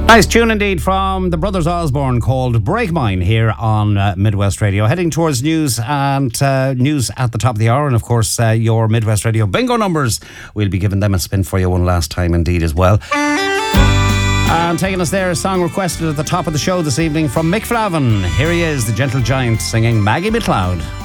Nice tune indeed from the Brothers Osborne called Break Mine here on Midwest Radio. Heading towards news and news at the top of the hour, and of course your Midwest Radio bingo numbers. We'll be giving them a spin for you one last time indeed as well. And taking us there, a song requested at the top of the show this evening from Mick Flavin. Here he is, the Gentle Giant, singing Maggie McLeod.